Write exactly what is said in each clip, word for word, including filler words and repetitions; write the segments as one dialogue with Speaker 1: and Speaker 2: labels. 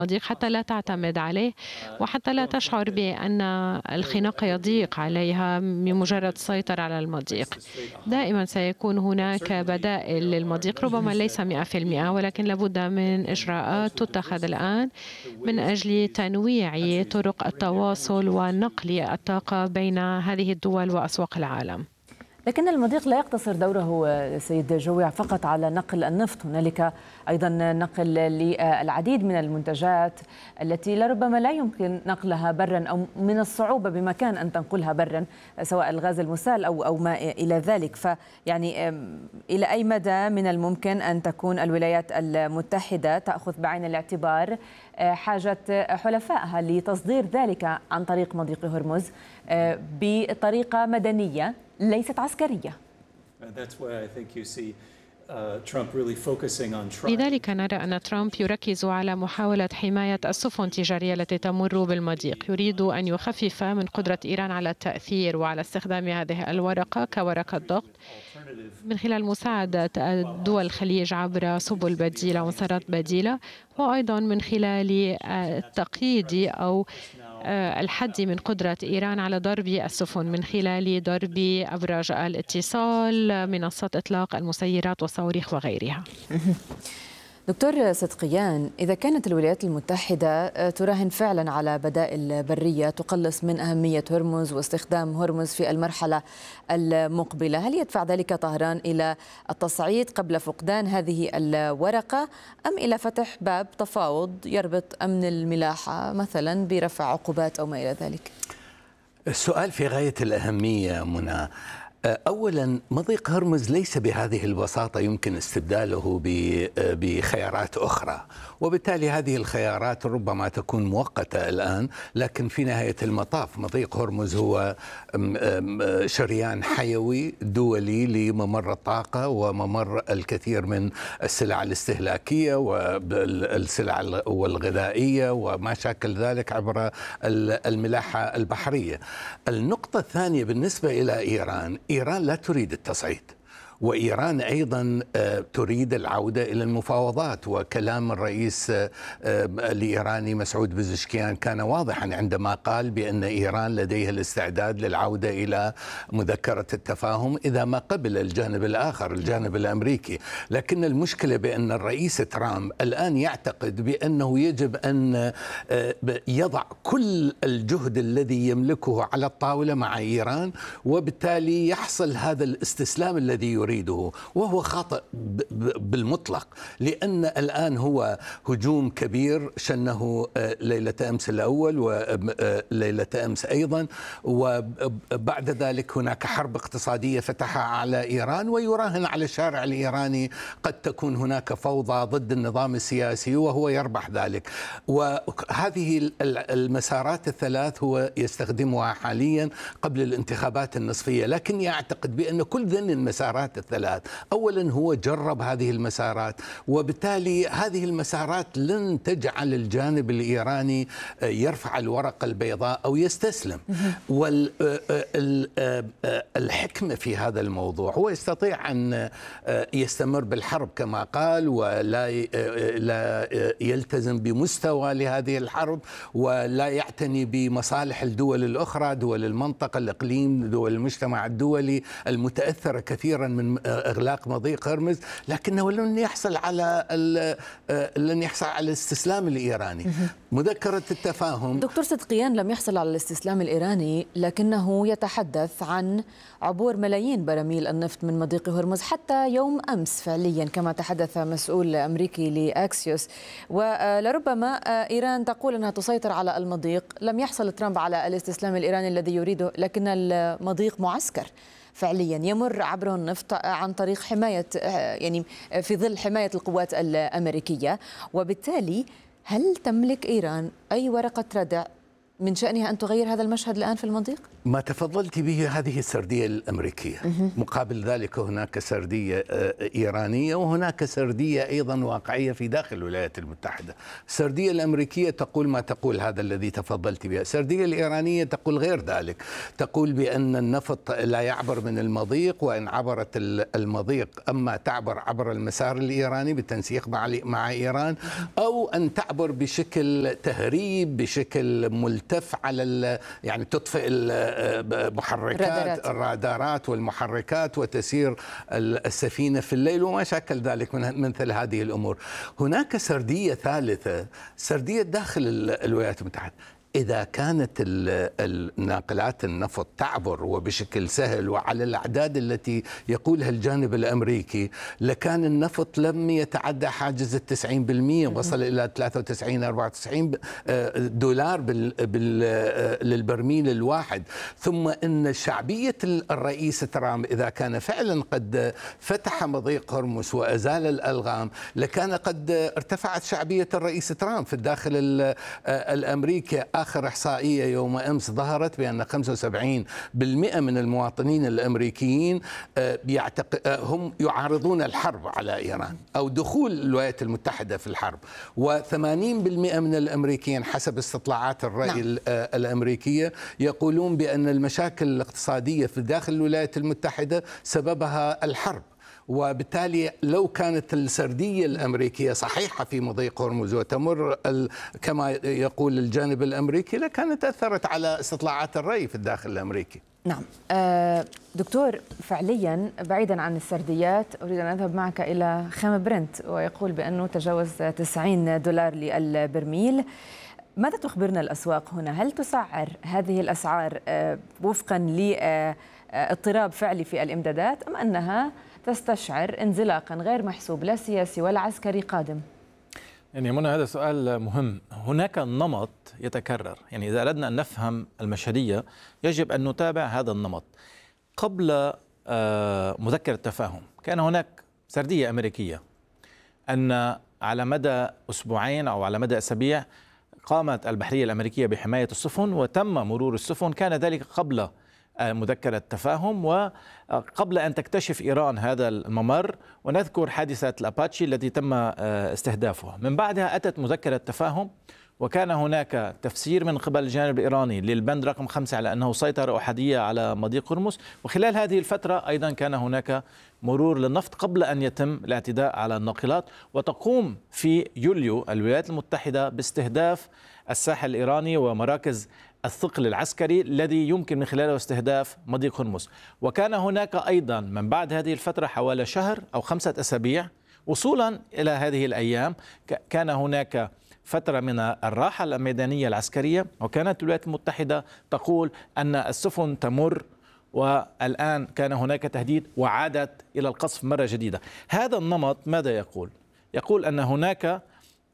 Speaker 1: المضيق حتى لا تعتمد عليه، وحتى لا تشعر بأن الخناق يضيق عليها بمجرد السيطرة على المضيق. دائما سيكون هناك بدائل للمضيق، ربما ليس مئة في المئة، ولكن لابد من إجراءات تتخذ الآن من أجل تنويع طرق التواصل ونقل الطاقة بين هذه الدول وأسواق العالم.
Speaker 2: لكن المضيق لا يقتصر دوره سيد جويع فقط على نقل النفط، هنالك أيضا نقل للعديد من المنتجات التي لربما لا يمكن نقلها برا أو من الصعوبة بمكان أن تنقلها برا، سواء الغاز المسال أو أو ما إلى ذلك. فيعني إلى أي مدى من الممكن أن تكون الولايات المتحدة تأخذ بعين الاعتبار حاجة حلفائها لتصدير ذلك عن طريق مضيق هرمز بطريقة مدنية ليست عسكرية؟
Speaker 1: لذلك نرى أن ترامب يركز على محاولة حماية السفن التجارية التي تمر بالمضيق. يريد أن يخفف من قدرة إيران على التأثير وعلى استخدام هذه الورقة كورقة ضغط من خلال مساعدة دول الخليج عبر سبل بديلة ومسارات بديلة، وأيضا من خلال التقييد أو الحد من قدرة إيران على ضرب السفن من خلال ضرب أبراج الاتصال، منصات إطلاق المسيرات والصواريخ وغيرها.
Speaker 2: دكتور صدقيان، إذا كانت الولايات المتحدة تراهن فعلا على بدائل برية تقلص من أهمية هرمز واستخدام هرمز في المرحلة المقبلة، هل يدفع ذلك طهران إلى التصعيد قبل فقدان هذه الورقة، أم إلى فتح باب تفاوض يربط أمن الملاحة مثلا برفع عقوبات أو ما إلى ذلك؟
Speaker 3: السؤال في غاية الأهمية منى. أولا، مضيق هرمز ليس بهذه البساطة يمكن استبداله بخيارات أخرى، وبالتالي هذه الخيارات ربما تكون مؤقتة الآن، لكن في نهاية المطاف مضيق هرمز هو شريان حيوي دولي لممر الطاقة وممر الكثير من السلع الاستهلاكية والسلع والغذائية وما شاكل ذلك عبر الملاحة البحرية. النقطة الثانية بالنسبة إلى إيران، إيران لا تريد التصعيد، وإيران أيضا تريد العودة إلى المفاوضات، وكلام الرئيس الإيراني مسعود بزشكيان كان واضحا عندما قال بأن إيران لديها الاستعداد للعودة إلى مذكرة التفاهم إذا ما قبل الجانب الآخر الجانب الأمريكي. لكن المشكلة بأن الرئيس ترامب الآن يعتقد بأنه يجب أن يضع كل الجهد الذي يملكه على الطاولة مع إيران، وبالتالي يحصل هذا الاستسلام الذي يريد يريده، وهو خاطئ بالمطلق، لأن الآن هو هجوم كبير شنه ليلة أمس الأول وليلة أمس أيضا، وبعد ذلك هناك حرب اقتصادية فتحها على إيران، ويراهن على الشارع الإيراني قد تكون هناك فوضى ضد النظام السياسي وهو يربح ذلك. وهذه المسارات الثلاث هو يستخدمها حاليا قبل الانتخابات النصفية، لكن يعتقد بأن كل ذن المسارات الثلاث، أولا هو جرب هذه المسارات، وبالتالي هذه المسارات لن تجعل الجانب الإيراني يرفع الورقة البيضاء أو يستسلم. والحكمة في هذا الموضوع هو يستطيع أن يستمر بالحرب كما قال، ولا لا يلتزم بمستوى لهذه الحرب، ولا يعتني بمصالح الدول الأخرى، دول المنطقة، الإقليم، دول المجتمع الدولي المتأثرة كثيرا من إغلاق مضيق هرمز، لكنه لن يحصل على لن يحصل على الاستسلام الإيراني. مذكرة التفاهم
Speaker 2: دكتور صدقيان لم يحصل على الاستسلام الإيراني، لكنه يتحدث عن عبور ملايين براميل النفط من مضيق هرمز حتى يوم أمس فعليا، كما تحدث مسؤول أمريكي لأكسيوس. ولربما إيران تقول أنها تسيطر على المضيق. لم يحصل ترامب على الاستسلام الإيراني الذي يريده، لكن المضيق معسكر فعليا يمر عبره النفط عن طريق حماية، يعني في ظل حماية القوات الأمريكية. وبالتالي هل تملك إيران أي ورقة ردع من شأنها أن تغير هذا المشهد الآن في المضيق؟
Speaker 3: ما تفضلت به هذه السردية الأمريكية. مقابل ذلك هناك سردية إيرانية، وهناك سردية أيضا واقعية في داخل الولايات المتحدة. السردية الأمريكية تقول ما تقول، هذا الذي تفضلت به. السردية الإيرانية تقول غير ذلك، تقول بأن النفط لا يعبر من المضيق، وإن عبرت المضيق أما تعبر عبر المسار الإيراني بالتنسيق مع مع إيران، أو أن تعبر بشكل تهريب، بشكل ملتف على يعني تطفئ محركات الرادارات والمحركات وتسير السفينة في الليل وما شاكل ذلك من مثل هذه الأمور. هناك سردية ثالثة، سردية داخل الولايات المتحدة. إذا كانت الناقلات النفط تعبر وبشكل سهل وعلى الأعداد التي يقولها الجانب الأمريكي، لكان النفط لم يتعدى حاجز التسعين بالمئة، وصل إلى ثلاثة وتسعين أربعة وتسعين دولار للبرميل الواحد. ثم إن شعبية الرئيس ترامب إذا كان فعلا قد فتح مضيق هرمز وأزال الألغام، لكان قد ارتفعت شعبية الرئيس ترامب في الداخل الأمريكي. آخر إحصائية يوم أمس ظهرت بأن خمسة وسبعين بالمئة من المواطنين الأمريكيين هم يعارضون الحرب على إيران أو دخول الولايات المتحدة في الحرب، وثمانين بالمئة من الأمريكيين حسب استطلاعات الرأي نعم. الأمريكية يقولون بأن المشاكل الاقتصادية في داخل الولايات المتحدة سببها الحرب. وبالتالي لو كانت السردية الأمريكية صحيحة في مضيق هرمز وتمر كما يقول الجانب الأمريكي، لكانت أثرت على استطلاعات الرأي في الداخل الأمريكي.
Speaker 2: نعم دكتور، فعليا بعيدا عن السرديات أريد أن أذهب معك إلى خام برنت، ويقول بأنه تجاوز تسعين دولار للبرميل. ماذا تخبرنا الأسواق هنا؟ هل تسعر هذه الأسعار وفقا لاضطراب فعلي في الإمدادات، أم أنها تستشعر انزلاقا غير محسوب لا سياسي ولا عسكري قادم؟
Speaker 4: يعني منى، هذا سؤال مهم. هناك نمط يتكرر، يعني إذا أردنا أن نفهم المشهدية يجب أن نتابع هذا النمط. قبل مذكرة التفاهم كان هناك سردية أمريكية أن على مدى أسبوعين أو على مدى أسابيع قامت البحرية الأمريكية بحماية السفن وتم مرور السفن. كان ذلك قبل مذكرة التفاهم وقبل أن تكتشف إيران هذا الممر، ونذكر حادثة الأباتشي التي تم استهدافها. من بعدها أتت مذكرة التفاهم، وكان هناك تفسير من قبل الجانب الإيراني للبند رقم خمسة على أنه سيطرة أحادية على مضيق هرمز. وخلال هذه الفترة أيضا كان هناك مرور للنفط قبل أن يتم الاعتداء على الناقلات. وتقوم في يوليو الولايات المتحدة باستهداف الساحل الإيراني ومراكز الثقل العسكري الذي يمكن من خلاله استهداف مضيق هرمز. وكان هناك أيضا من بعد هذه الفترة حوالي شهر أو خمسة أسابيع وصولا إلى هذه الأيام كان هناك فترة من الراحة الميدانية العسكرية، وكانت الولايات المتحدة تقول أن السفن تمر، والآن كان هناك تهديد وعادت إلى القصف مرة جديدة. هذا النمط ماذا يقول؟ يقول أن هناك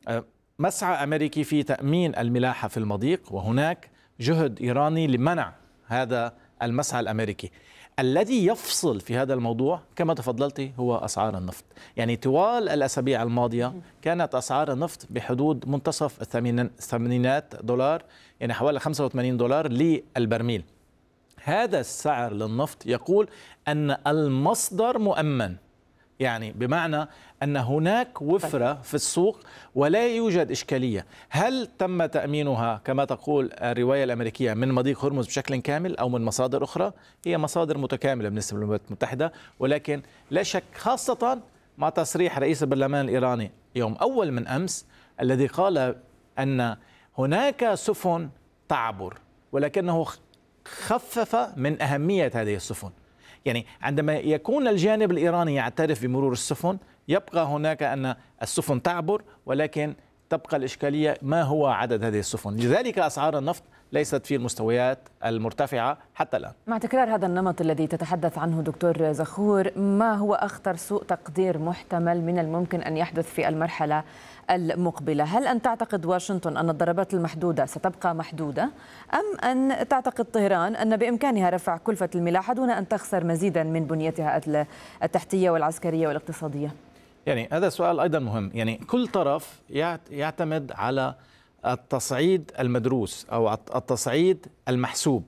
Speaker 4: مسعى أمريكي في تأمين الملاحة في المضيق، وهناك جهد إيراني لمنع هذا المسعى الأمريكي. الذي يفصل في هذا الموضوع كما تفضلتي هو أسعار النفط. يعني طوال الأسابيع الماضية كانت أسعار النفط بحدود منتصف الثمانينات دولار، يعني حوالي خمسة وثمانين دولار للبرميل. هذا السعر للنفط يقول أن المصدر مؤمن، يعني بمعنى أن هناك وفرة في السوق ولا يوجد إشكالية. هل تم تأمينها كما تقول الرواية الأمريكية من مضيق هرمز بشكل كامل أو من مصادر أخرى؟ هي مصادر متكاملة بالنسبة للولايات المتحدة، ولكن لا شك خاصة مع تصريح رئيس البرلمان الإيراني يوم أول من أمس الذي قال أن هناك سفن تعبر، ولكنه خفف من أهمية هذه السفن. يعني عندما يكون الجانب الإيراني يعترف بمرور السفن يبقى هناك أن السفن تعبر، ولكن تبقى الإشكالية ما هو عدد هذه السفن. لذلك أسعار النفط ليست في المستويات المرتفعة حتى الآن.
Speaker 2: مع تكرار هذا النمط الذي تتحدث عنه دكتور زخور، ما هو أخطر سوء تقدير محتمل من الممكن أن يحدث في المرحلة المقبلة؟ هل أن تعتقد واشنطن أن الضربات المحدودة ستبقى محدودة، أم أن تعتقد طهران أن بإمكانها رفع كلفة الملاحة دون أن تخسر مزيدا من بنيتها التحتية والعسكرية والاقتصادية؟
Speaker 4: يعني هذا سؤال أيضا مهم. يعني كل طرف يعتمد على التصعيد المدروس أو التصعيد المحسوب،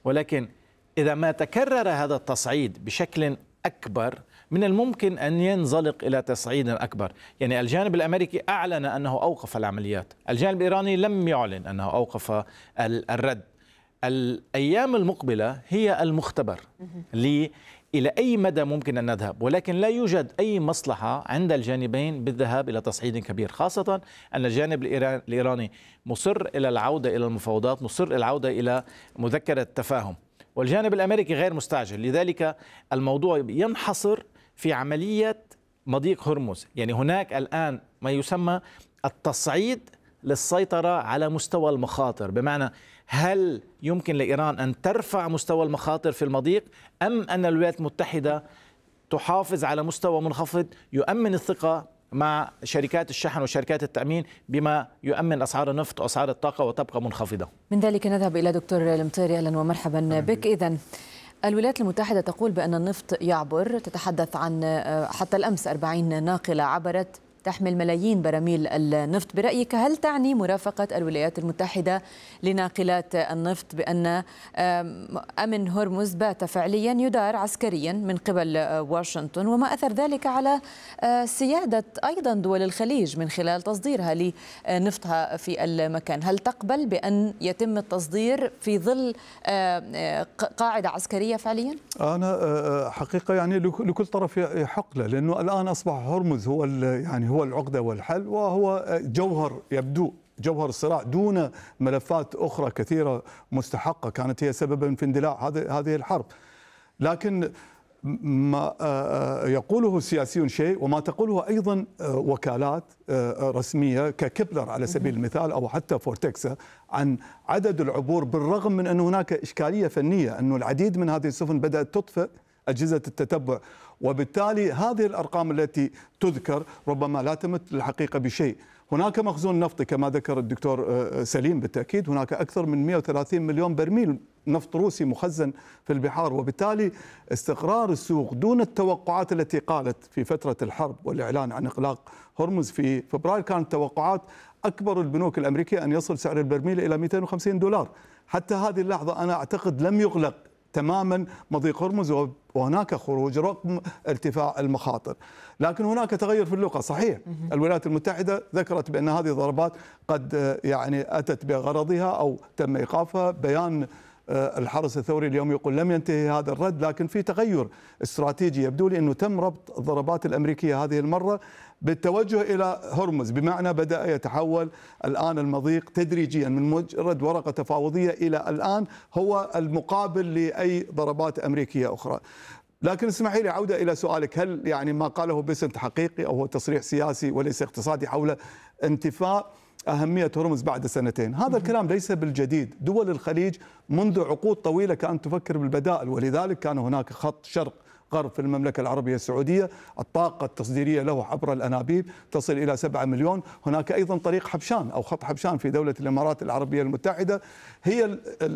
Speaker 4: ولكن إذا ما تكرر هذا التصعيد بشكل أكبر من الممكن أن ينزلق إلى تصعيد أكبر. يعني الجانب الأمريكي أعلن أنه أوقف العمليات، الجانب الإيراني لم يعلن أنه أوقف الرد. الأيام المقبلة هي المختبر لي إلى أي مدى ممكن أن نذهب، ولكن لا يوجد أي مصلحة عند الجانبين بالذهاب إلى تصعيد كبير، خاصة أن الجانب الإيراني مصر إلى العودة إلى المفاوضات، مصر إلى العودة إلى مذكرة تفاهم، والجانب الأمريكي غير مستعجل. لذلك الموضوع ينحصر في عملية مضيق هرمز. يعني هناك الآن ما يسمى التصعيد للسيطرة على مستوى المخاطر، بمعنى هل يمكن لإيران أن ترفع مستوى المخاطر في المضيق، أم أن الولايات المتحدة تحافظ على مستوى منخفض يؤمن الثقة مع شركات الشحن وشركات التأمين بما يؤمن أسعار النفط وأسعار الطاقة وتبقى منخفضة.
Speaker 2: من ذلك نذهب إلى دكتور المطيري. أهلا ومرحبا بك. إذن الولايات المتحدة تقول بأن النفط يعبر، تتحدث عن حتى الأمس أربعين ناقلة عبرت تحمل ملايين براميل النفط. برأيك هل تعني مرافقة الولايات المتحدة لناقلات النفط بأن أمن هرمز بات فعليا يدار عسكريا من قبل واشنطن، وما أثر ذلك على سيادة أيضا دول الخليج من خلال تصديرها لنفطها في المكان؟ هل تقبل بأن يتم التصدير في ظل قاعدة عسكرية فعليا؟
Speaker 5: أنا حقيقة يعني لكل طرف يحق له، لأنه الآن أصبح هرمز هو يعني هو العقدة والحل، وهو جوهر يبدو جوهر الصراع دون ملفات أخرى كثيرة مستحقة كانت هي سببا في اندلاع هذه الحرب. لكن ما يقوله السياسيون شيء، وما تقوله أيضا وكالات رسمية ككبلر على سبيل المثال أو حتى فورتكسا عن عدد العبور، بالرغم من أن هناك إشكالية فنية أنه العديد من هذه السفن بدأت تطفئ أجهزة التتبع، وبالتالي هذه الأرقام التي تذكر ربما لا تمت الحقيقة بشيء. هناك مخزون نفطي كما ذكر الدكتور سليم، بالتأكيد هناك أكثر من مئة وثلاثين مليون برميل نفط روسي مخزن في البحار، وبالتالي استقرار السوق دون التوقعات التي قالت في فترة الحرب والإعلان عن إغلاق هرمز في فبراير، كانت توقعات أكبر البنوك الأمريكية أن يصل سعر البرميل إلى مئتين وخمسين دولار. حتى هذه اللحظة أنا أعتقد لم يغلق تماما مضيق هرمز، وهناك خروج رغم ارتفاع المخاطر. لكن هناك تغير في اللغة. صحيح الولايات المتحدة ذكرت بأن هذه الضربات قد يعني أتت بغرضها أو تم إيقافها. بيان الحرس الثوري اليوم يقول لم ينتهي هذا الرد، لكن في تغير استراتيجي يبدو لي أنه تم ربط الضربات الأمريكية هذه المرة بالتوجه إلى هرمز، بمعنى بدأ يتحول الآن المضيق تدريجيا من مجرد ورقة تفاوضية إلى الآن هو المقابل لأي ضربات أمريكية أخرى. لكن اسمحي لي عودة إلى سؤالك، هل يعني ما قاله بيسنت حقيقي أو هو تصريح سياسي وليس اقتصادي حول انتفاء أهمية هرمز بعد سنتين؟ هذا الكلام ليس بالجديد. دول الخليج منذ عقود طويلة كانت تفكر بالبدائل، ولذلك كان هناك خط شرق غرب في المملكة العربية السعودية، الطاقة التصديرية له عبر الأنابيب تصل إلى سبعة مليون. هناك أيضا طريق حبشان أو خط حبشان في دولة الإمارات العربية المتحدة. هي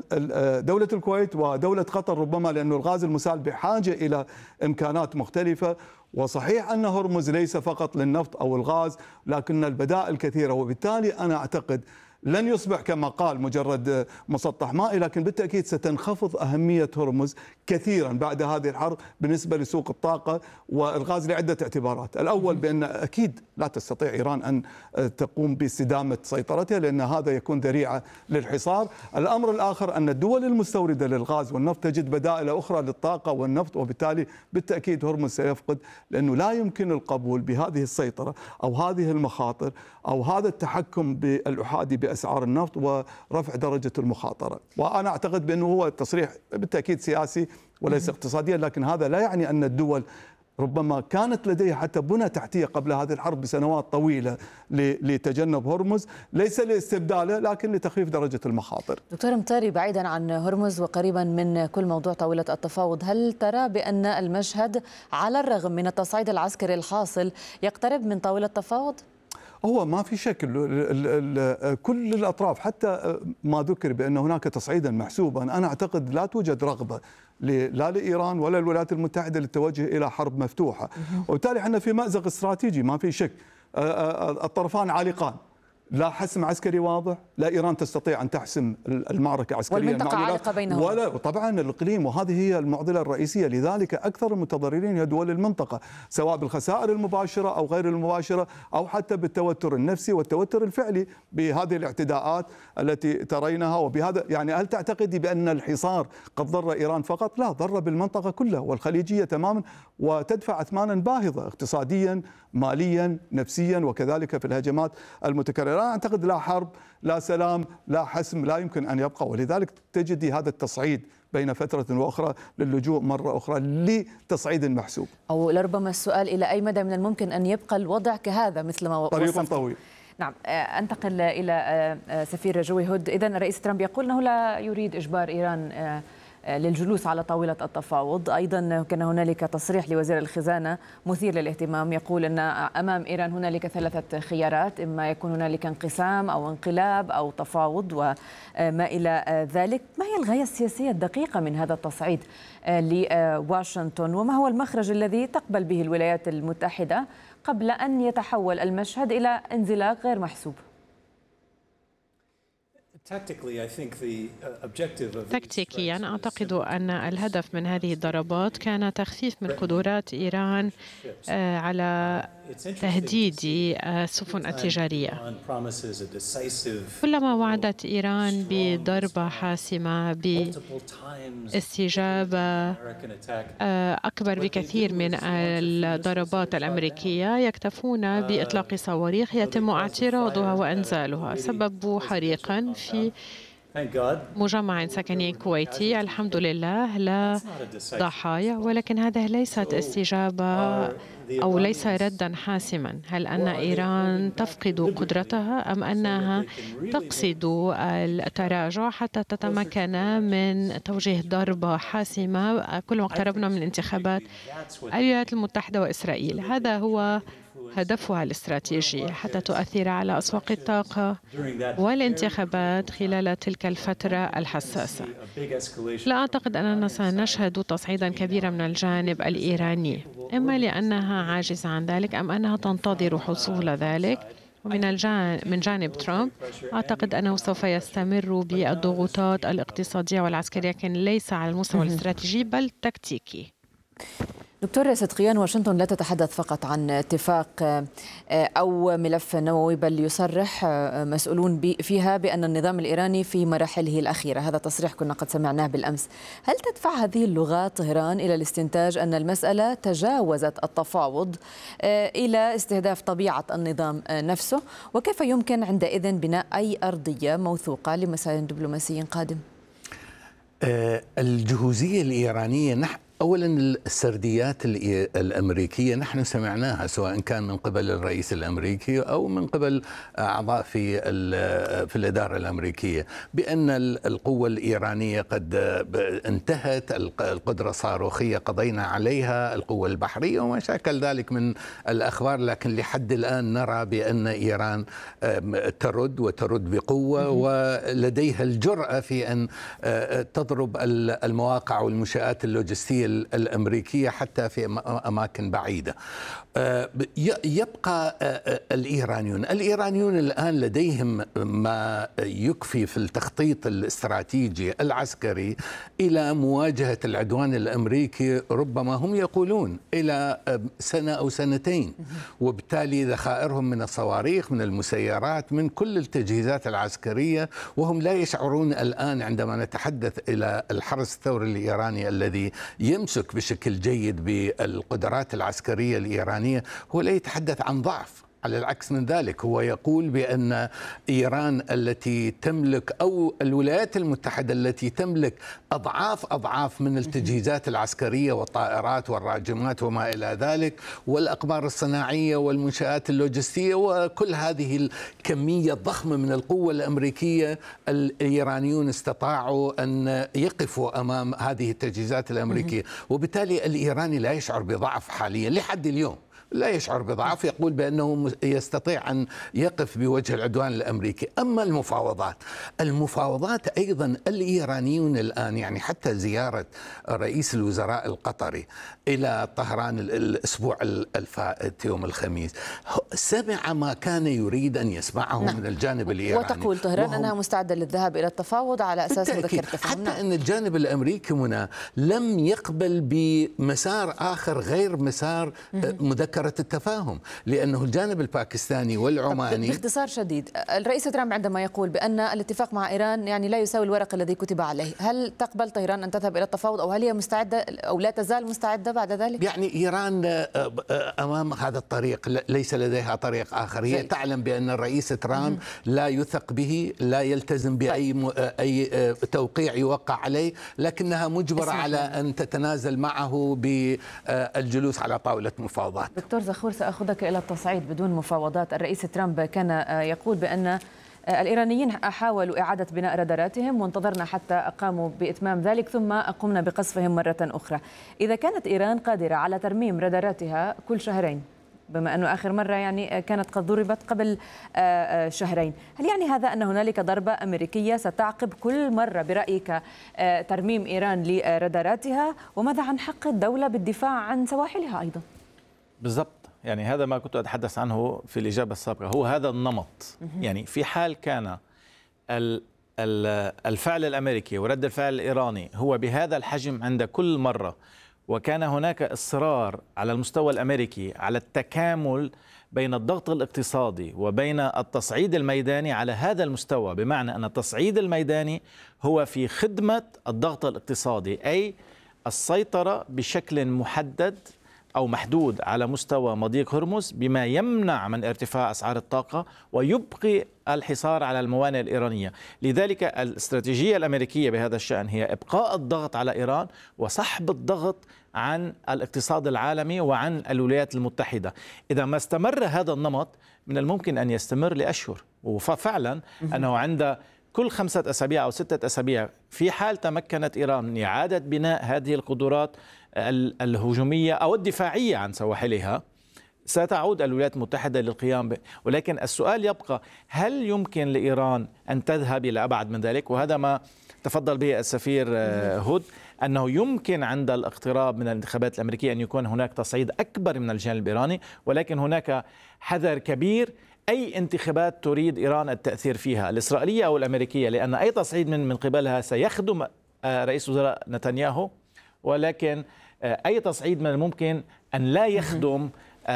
Speaker 5: دولة الكويت ودولة قطر ربما، لأن الغاز المسال بحاجة إلى إمكانات مختلفة. وصحيح أن هرمز ليس فقط للنفط أو الغاز، لكن البدائل كثيرة، وبالتالي أنا أعتقد لن يصبح كما قال مجرد مسطح مائي، لكن بالتأكيد ستنخفض أهمية هرمز كثيرا بعد هذه الحرب بالنسبة لسوق الطاقة والغاز لعدة اعتبارات. الأول بأن أكيد لا تستطيع إيران أن تقوم باستدامة سيطرتها، لأن هذا يكون ذريعة للحصار. الأمر الآخر أن الدول المستوردة للغاز والنفط تجد بدائل أخرى للطاقة والنفط، وبالتالي بالتأكيد هرمز سيفقد، لأنه لا يمكن القبول بهذه السيطرة أو هذه المخاطر أو هذا التحكم بالأحادي بأسعار النفط ورفع درجة المخاطرة. وأنا أعتقد بأنه هو تصريح بالتأكيد سياسي وليس اقتصاديا، لكن هذا لا يعني أن الدول ربما كانت لديها حتى بنى تحتية قبل هذه الحرب بسنوات طويلة لتجنب هرمز، ليس لاستبداله لكن لتخفيف درجة المخاطر.
Speaker 2: دكتور مطيري، بعيدا عن هرمز وقريبا من كل موضوع طاولة التفاوض، هل ترى بأن المشهد على الرغم من التصعيد العسكري الحاصل يقترب من طاولة تفاوض؟
Speaker 5: هو ما في شك كل الأطراف، حتى ما ذكر بأن هناك تصعيدا محسوبا، أنا أعتقد لا توجد رغبة لا لإيران ولا الولايات المتحدة للتوجه إلى حرب مفتوحة، وبالتالي احنا في مأزق استراتيجي ما في شك. الطرفان عالقان، لا حسم عسكري واضح، لا إيران تستطيع أن تحسم المعركة عسكريا
Speaker 2: والمنطقة عالقة بينهم،
Speaker 5: ولا طبعا الإقليم، وهذه هي المعضلة الرئيسية. لذلك أكثر المتضررين هي دول المنطقة، سواء بالخسائر المباشرة أو غير المباشرة، أو حتى بالتوتر النفسي والتوتر الفعلي بهذه الاعتداءات التي ترينها. وبهذا يعني هل تعتقدي بأن الحصار قد ضر إيران فقط؟ لا، ضر بالمنطقة كلها والخليجية تماما، وتدفع أثمانا باهظة اقتصاديا ماليا نفسيا وكذلك في الهجمات المتكررة. أنا أعتقد لا حرب لا سلام لا حسم لا يمكن أن يبقى، ولذلك تجدي هذا التصعيد بين فترة وأخرى للجوء مرة أخرى لتصعيد محسوب.
Speaker 2: أو لربما السؤال إلى أي مدى من الممكن أن يبقى الوضع كهذا مثل ما
Speaker 5: طريق
Speaker 2: وصفت؟
Speaker 5: طويل.
Speaker 2: نعم. أنتقل إلى سفير جوي هود. إذن الرئيس ترامب يقول أنه لا يريد إجبار إيران للجلوس على طاولة التفاوض. أيضا كان هنالك تصريح لوزير الخزانة مثير للاهتمام، يقول أن أمام إيران هنالك ثلاثة خيارات، إما يكون هنالك انقسام أو انقلاب أو تفاوض وما إلى ذلك. ما هي الغاية السياسية الدقيقة من هذا التصعيد لواشنطن، وما هو المخرج الذي تقبل به الولايات المتحدة قبل أن يتحول المشهد إلى انزلاق غير محسوب؟
Speaker 1: تكتيكيا أعتقد أن الهدف من هذه الضربات كان تخفيف من قدرات إيران على تهديد السفن التجارية. كلما وعدت إيران بضربة حاسمة باستجابة أكبر بكثير من الضربات الأمريكية، يكتفون بإطلاق صواريخ يتم اعتراضها وإنزالها، سببوا حريقا في مجمع سكني كويتي. الحمد لله لا ضحايا، ولكن هذا ليست استجابة أو ليس ردا حاسما. هل أن إيران تفقد قدرتها أم أنها تقصد التراجع حتى تتمكن من توجيه ضربة حاسمة كلما اقتربنا من انتخابات الولايات المتحدة وإسرائيل؟ هذا هو هدفها الاستراتيجي، حتى تؤثر على أسواق الطاقة والانتخابات خلال تلك الفترة الحساسة. لا أعتقد أننا سنشهد تصعيدا كبيرا من الجانب الإيراني، إما لأنها عاجزة عن ذلك أم أنها تنتظر حصول ذلك. ومن الجانب من جانب ترامب أعتقد أنه سوف يستمر بالضغوطات الاقتصادية والعسكرية، لكن ليس على المستوى الاستراتيجي بل تكتيكي.
Speaker 2: دكتور صدقيان، واشنطن لا تتحدث فقط عن اتفاق أو ملف نووي، بل يصرح مسؤولون فيها بأن النظام الإيراني في مراحله الأخيرة. هذا تصريح كنا قد سمعناه بالأمس. هل تدفع هذه اللغات طهران إلى الاستنتاج أن المسألة تجاوزت التفاوض إلى استهداف طبيعة النظام نفسه؟ وكيف يمكن عندئذ بناء أي أرضية موثوقة لمسار دبلوماسي قادم؟
Speaker 3: الجهوزية الإيرانية نحن أولا السرديات الأمريكية نحن سمعناها سواء كان من قبل الرئيس الأمريكي أو من قبل أعضاء في في الإدارة الأمريكية بأن القوة الإيرانية قد انتهت، القدرة الصاروخية قضينا عليها، القوة البحرية وما شاكل ذلك من الأخبار. لكن لحد الآن نرى بأن إيران ترد وترد بقوة ولديها الجرأة في أن تضرب المواقع والمنشآت اللوجستية الأمريكية حتى في أماكن بعيدة. يبقى الإيرانيون الإيرانيون الآن لديهم ما يكفي في التخطيط الاستراتيجي العسكري إلى مواجهة العدوان الأمريكي، ربما هم يقولون إلى سنة أو سنتين، وبالتالي ذخائرهم من الصواريخ من المسيرات من كل التجهيزات العسكرية، وهم لا يشعرون الآن عندما نتحدث إلى الحرس الثوري الإيراني الذي يمسك بشكل جيد بالقدرات العسكرية الإيرانية، هو لا يتحدث عن ضعف، على العكس من ذلك هو يقول بأن إيران التي تملك أو الولايات المتحدة التي تملك أضعاف أضعاف من التجهيزات العسكرية والطائرات والراجمات وما إلى ذلك والأقمار الصناعية والمنشآت اللوجستية وكل هذه الكمية الضخمة من القوة الأمريكية، الإيرانيون استطاعوا أن يقفوا أمام هذه التجهيزات الأمريكية، وبالتالي الإيراني لا يشعر بضعف حاليا لحد اليوم. لا يشعر بضعف، يقول بأنه يستطيع أن يقف بوجه العدوان الأمريكي. أما المفاوضات المفاوضات أيضا الإيرانيون الآن، يعني حتى زيارة رئيس الوزراء القطري إلى طهران الأسبوع الفائت يوم الخميس، سمع ما كان يريد أن يسمعه نعم. من الجانب الإيراني.
Speaker 2: وتقول طهران أنها مستعدة للذهاب إلى التفاوض على أساس مذكرة تفاهم.
Speaker 3: حتى أن الجانب الأمريكي هنا لم يقبل بمسار آخر غير مسار مذكرة التفاهم، لأنه الجانب الباكستاني والعماني.
Speaker 2: باختصار شديد، الرئيس ترامب عندما يقول بأن الاتفاق مع إيران يعني لا يساوي الورق الذي كتب عليه، هل تقبل طهران أن تذهب إلى التفاوض، أو هل هي مستعدة أو لا تزال مستعدة بعد ذلك؟
Speaker 3: يعني إيران أمام هذا الطريق، ليس لديها طريق آخر. هي تعلم بأن الرئيس ترامب لا يثق به، لا يلتزم بأي م... أي توقيع يوقع عليه، لكنها مجبرة على أن تتنازل معه بالجلوس على طاولة مفاوضات.
Speaker 2: دكتور زخور، سأخذك إلى التصعيد بدون مفاوضات. الرئيس ترامب كان يقول بأن الإيرانيين حاولوا إعادة بناء راداراتهم وانتظرنا حتى قاموا بإتمام ذلك ثم قمنا بقصفهم مرة أخرى. إذا كانت إيران قادرة على ترميم راداراتها كل شهرين، بما أنه آخر مرة يعني كانت قد ضربت قبل شهرين، هل يعني هذا أن هنالك ضربة أمريكية ستعقب كل مرة برأيك ترميم إيران لراداراتها؟ وماذا عن حق الدولة بالدفاع عن سواحلها أيضا؟
Speaker 4: بالضبط، يعني هذا ما كنت أتحدث عنه في الإجابة السابقة، هو هذا النمط. يعني في حال كان الفعل الأمريكي ورد الفعل الإيراني هو بهذا الحجم عند كل مرة، وكان هناك إصرار على المستوى الأمريكي على التكامل بين الضغط الاقتصادي وبين التصعيد الميداني على هذا المستوى، بمعنى أن التصعيد الميداني هو في خدمة الضغط الاقتصادي، أي السيطرة بشكل محدد أو محدود على مستوى مضيق هرمز بما يمنع من ارتفاع أسعار الطاقة ويبقي الحصار على الموانئ الإيرانية. لذلك الاستراتيجية الأمريكية بهذا الشأن هي إبقاء الضغط على إيران وسحب الضغط عن الاقتصاد العالمي وعن الولايات المتحدة. إذا ما استمر هذا النمط من الممكن أن يستمر لأشهر، وفعلا أنه عند كل خمسة أسابيع أو ستة أسابيع في حال تمكنت إيران من إعادة بناء هذه القدرات الهجومية أو الدفاعية عن سواحلها ستعود الولايات المتحدة للقيام ب... ولكن السؤال يبقى، هل يمكن لإيران أن تذهب إلى أبعد من ذلك؟ وهذا ما تفضل به السفير هود، أنه يمكن عند الاقتراب من الانتخابات الأمريكية أن يكون هناك تصعيد أكبر من الجانب الإيراني، ولكن هناك حذر كبير أي انتخابات تريد إيران التأثير فيها، الإسرائيلية أو الأمريكية، لأن أي تصعيد من من قبلها سيخدم رئيس وزراء نتنياهو، ولكن أي تصعيد من الممكن أن لا يخدم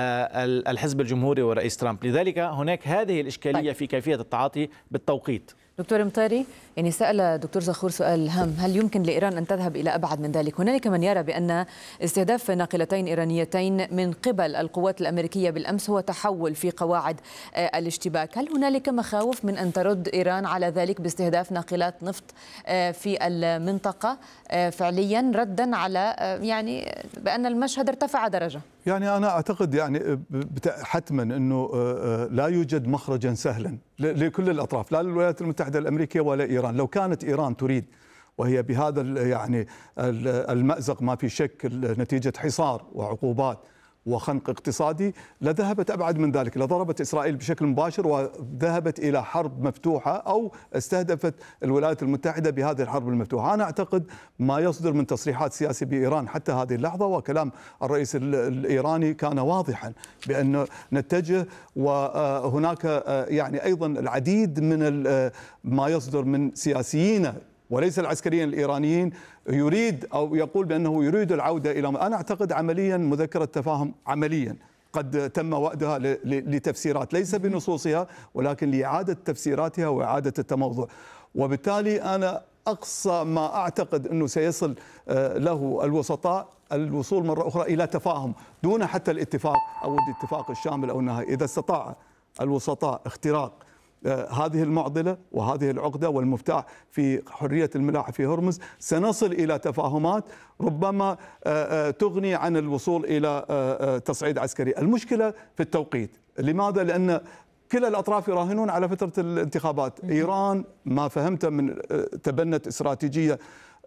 Speaker 4: الحزب الجمهوري ورئيس ترامب. لذلك هناك هذه الإشكالية في كيفية التعاطي بالتوقيت.
Speaker 2: دكتور مطيري، يعني سأل دكتور زخور سؤال هام، هل يمكن لإيران أن تذهب إلى أبعد من ذلك؟ هنالك من يرى بأن استهداف ناقلتين إيرانيتين من قبل القوات الأمريكية بالأمس هو تحول في قواعد الاشتباك، هل هنالك مخاوف من أن ترد إيران على ذلك باستهداف ناقلات نفط في المنطقة فعليا ردا على يعني بأن المشهد ارتفع درجة؟
Speaker 5: يعني أنا أعتقد يعني حتما أنه لا يوجد مخرجا سهلا لكل الأطراف، لا للولايات المتحدة الأمريكية ولا إيران. لو كانت إيران تريد وهي بهذا يعني المأزق ما في شك نتيجة حصار وعقوبات وخنق اقتصادي لذهبت أبعد من ذلك، لضربت إسرائيل بشكل مباشر وذهبت إلى حرب مفتوحة أو استهدفت الولايات المتحدة بهذه الحرب المفتوحة. أنا أعتقد ما يصدر من تصريحات سياسية بإيران حتى هذه اللحظة وكلام الرئيس الإيراني كان واضحا بأن نتجه، وهناك يعني أيضا العديد من ما يصدر من سياسيين وليس العسكريين الإيرانيين يريد أو يقول بأنه يريد العودة إلى، أنا أعتقد عمليا مذكرة تفاهم عمليا قد تم وأدها لتفسيرات ليس بنصوصها ولكن لإعادة تفسيراتها وإعادة التموضع، وبالتالي أنا أقصى ما أعتقد أنه سيصل له الوسطاء الوصول مرة أخرى إلى تفاهم دون حتى الاتفاق أو الاتفاق الشامل أو النهائي. إذا استطاع الوسطاء اختراق هذه المعضلة وهذه العقدة والمفتاح في حرية الملاحة في هرمز سنصل إلى تفاهمات ربما تغني عن الوصول إلى تصعيد عسكري. المشكلة في التوقيت، لماذا؟ لأن كلا الأطراف يراهنون على فترة الانتخابات. إيران ما فهمت من تبنت استراتيجية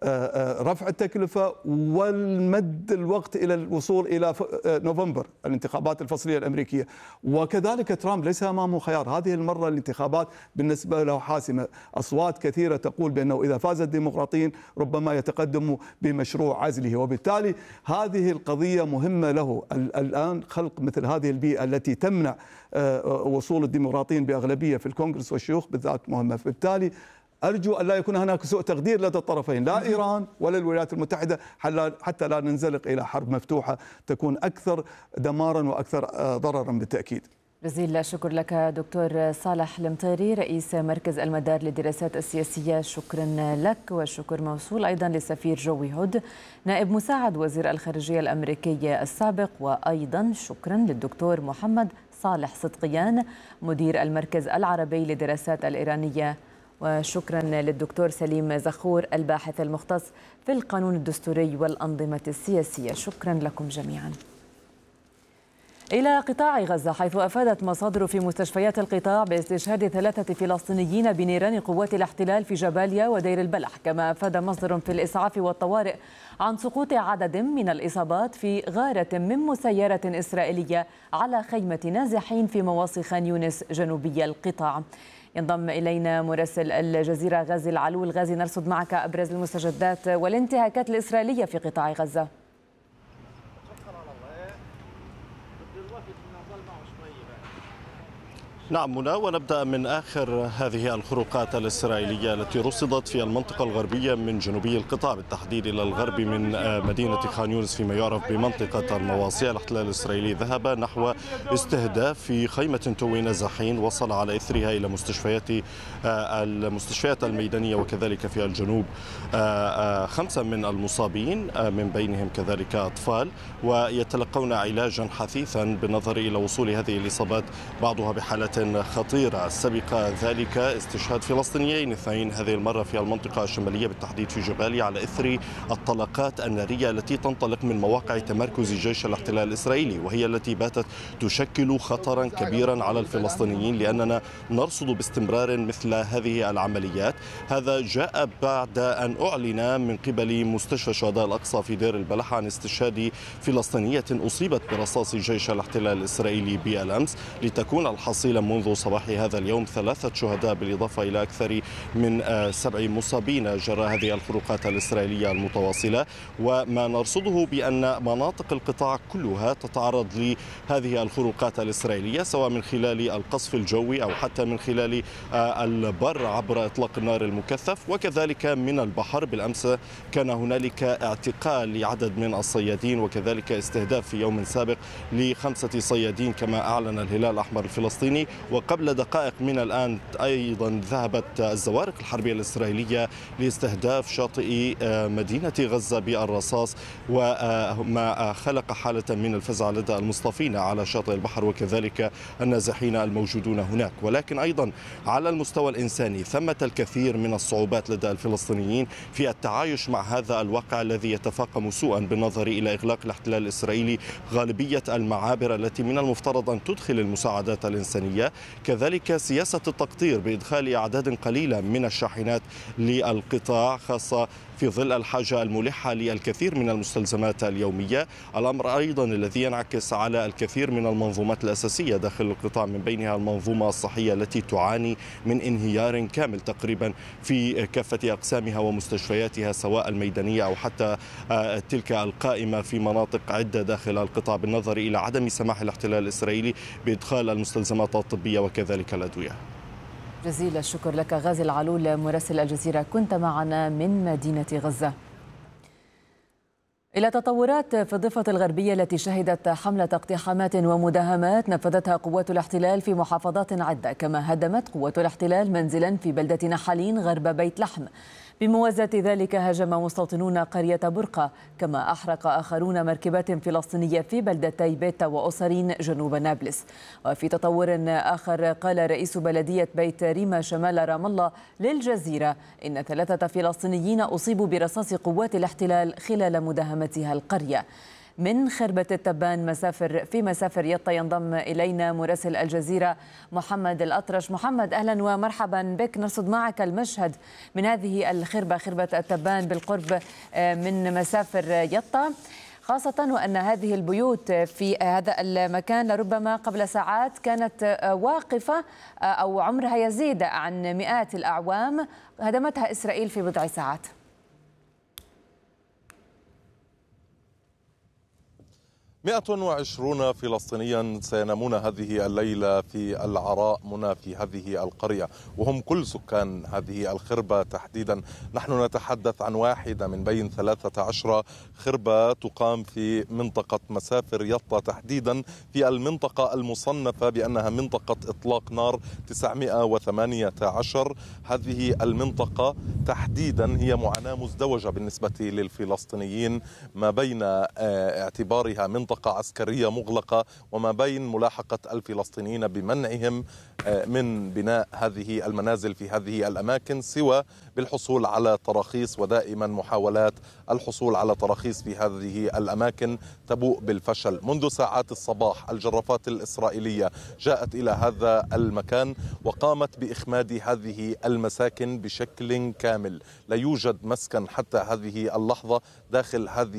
Speaker 5: رفع التكلفة والمد الوقت إلى الوصول إلى نوفمبر الانتخابات الفصلية الأمريكية. وكذلك ترامب ليس أمامه خيار، هذه المرة الانتخابات بالنسبة له حاسمة، أصوات كثيرة تقول بأنه إذا فاز الديمقراطيين ربما يتقدم بمشروع عزله، وبالتالي هذه القضية مهمة له الآن، خلق مثل هذه البيئة التي تمنع وصول الديمقراطيين بأغلبية في الكونغرس والشيوخ بالذات مهمة. بالتالي أرجو أن لا يكون هناك سوء تقدير لدى الطرفين، لا إيران ولا الولايات المتحدة، حتى لا ننزلق إلى حرب مفتوحة تكون أكثر دمارا وأكثر ضررا بالتأكيد.
Speaker 2: جزيل الشكر لك دكتور صالح المطيري رئيس مركز المدار للدراسات السياسية، شكرا لك. والشكر موصول أيضا للسفير جوي هود نائب مساعد وزير الخارجية الأمريكي السابق، وأيضا شكرا للدكتور محمد صالح صدقيان مدير المركز العربي للدراسات الإيرانية، وشكرا للدكتور سليم زخور الباحث المختص في القانون الدستوري والأنظمة السياسية. شكرا لكم جميعا. إلى قطاع غزة، حيث أفادت مصادر في مستشفيات القطاع باستشهاد ثلاثة فلسطينيين بنيران قوات الاحتلال في جباليا ودير البلح. كما أفاد مصدر في الإسعاف والطوارئ عن سقوط عدد من الإصابات في غارة من مسيرة إسرائيلية على خيمة نازحين في مواصي خان يونس جنوبي القطاع. ينضم إلينا مراسل الجزيرة غازي العلول. غازي، نرصد معك أبرز المستجدات والانتهاكات الإسرائيلية في قطاع غزة.
Speaker 6: نعم منى، ونبدأ من آخر هذه الخروقات الإسرائيلية التي رصدت في المنطقة الغربية من جنوبي القطاع، بالتحديد إلى الغرب من مدينة خان يونس فيما يعرف بمنطقة المواصي. الاحتلال الإسرائيلي ذهب نحو استهداف في خيمة توي نازحين وصل على إثرها إلى مستشفيات المستشفيات الميدانية وكذلك في الجنوب خمسة من المصابين من بينهم كذلك أطفال، ويتلقون علاجا حثيثا بالنظر إلى وصول هذه الإصابات بعضها بحالة خطيرة. سبق ذلك استشهاد فلسطينيين اثنين، هذه المرة في المنطقة الشمالية بالتحديد في جباليا، على إثر الطلقات النارية التي تنطلق من مواقع تمركز جيش الاحتلال الإسرائيلي، وهي التي باتت تشكل خطرا كبيرا على الفلسطينيين، لأننا نرصد باستمرار مثل هذه العمليات. هذا جاء بعد أن أعلن من قبل مستشفى شهداء الأقصى في دير البلح عن استشهاد فلسطينية أصيبت برصاص جيش الاحتلال الإسرائيلي بالأمس، لتكون الحصيلة منذ صباح هذا اليوم ثلاثة شهداء بالإضافة إلى أكثر من سبع مصابين جراء هذه الخروقات الإسرائيلية المتواصلة. وما نرصده بأن مناطق القطاع كلها تتعرض لهذه الخروقات الإسرائيلية، سواء من خلال القصف الجوي أو حتى من خلال البر عبر إطلاق النار المكثف، وكذلك من البحر. بالأمس كان هنالك اعتقال لعدد من الصيادين وكذلك استهداف في يوم سابق لخمسة صيادين كما أعلن الهلال الأحمر الفلسطيني. وقبل دقائق من الآن أيضا ذهبت الزوارق الحربية الإسرائيلية لاستهداف شاطئ مدينة غزة بالرصاص، وما خلق حالة من الفزع لدى المصطفين على شاطئ البحر وكذلك النازحين الموجودون هناك. ولكن أيضا على المستوى الإنساني ثمة الكثير من الصعوبات لدى الفلسطينيين في التعايش مع هذا الواقع الذي يتفاقم سوءا بالنظر إلى إغلاق الاحتلال الإسرائيلي غالبية المعابر التي من المفترض أن تدخل المساعدات الإنسانية، كذلك سياسة التقطير بإدخال أعداد قليلة من الشاحنات للقطاع، خاصة في ظل الحاجة الملحة للكثير من المستلزمات اليومية. الأمر أيضا الذي ينعكس على الكثير من المنظومات الأساسية داخل القطاع، من بينها المنظومة الصحية التي تعاني من انهيار كامل تقريبا في كافة أقسامها ومستشفياتها، سواء الميدانية أو حتى تلك القائمة في مناطق عدة داخل القطاع، بالنظر إلى عدم سماح الاحتلال الإسرائيلي بإدخال المستلزمات الطبية وكذلك الأدوية.
Speaker 2: جزيل الشكر لك غازي العلول مراسل الجزيرة، كنت معنا من مدينة غزة. إلى تطورات في الضفة الغربية التي شهدت حملة اقتحامات ومداهمات نفذتها قوات الاحتلال في محافظات عدة، كما هدمت قوات الاحتلال منزلا في بلدة نحالين غرب بيت لحم. بموازاة ذلك هاجم مستوطنون قرية برقة، كما أحرق آخرون مركبات فلسطينية في بلدتي بيتا وأسرين جنوب نابلس. وفي تطور آخر قال رئيس بلدية بيت ريما شمال رام الله للجزيرة إن ثلاثة فلسطينيين أصيبوا برصاص قوات الاحتلال خلال مداهمتها القرية. من خربة التبان مسافر في مسافر يطا. ينضم إلينا مراسل الجزيرة محمد الأطرش. محمد أهلا ومرحبا بك، نرصد معك المشهد من هذه الخربة، خربة التبان بالقرب من مسافر يطا، خاصة وأن هذه البيوت في هذا المكان لربما قبل ساعات كانت واقفة أو عمرها يزيد عن مئات الأعوام، هدمتها إسرائيل في بضع ساعات.
Speaker 7: مئة وعشرون فلسطينيا سينامون هذه الليلة في العراء منى في هذه القرية، وهم كل سكان هذه الخربة تحديدا. نحن نتحدث عن واحدة من بين ثلاثة عشر خربة تقام في منطقة مسافر يطا، تحديدا في المنطقة المصنفة بأنها منطقة إطلاق نار تسعمئة وثمانية عشر. هذه المنطقة تحديدا هي معاناة مزدوجة بالنسبة للفلسطينيين، ما بين اعتبارها منطقة منطقة عسكرية مغلقة وما بين ملاحقة الفلسطينيين بمنعهم من بناء هذه المنازل في هذه الأماكن سوى بالحصول على تراخيص، ودائما محاولات الحصول على تراخيص في هذه الأماكن تبوء بالفشل. منذ ساعات الصباح الجرافات الإسرائيلية جاءت إلى هذا المكان وقامت بإخماد هذه المساكن بشكل كامل. لا يوجد مسكن حتى هذه اللحظة داخل هذه